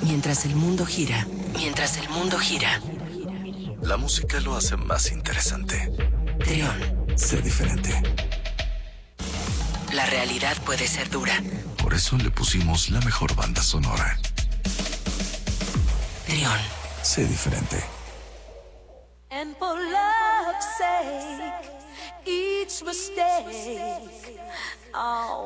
Mientras el mundo gira, mientras el mundo gira. La música lo hace más interesante. Trión. Sé diferente. La realidad puede ser dura. Por eso le pusimos la mejor banda sonora. Trión. Sé diferente. And for love's sake, each mistake, oh.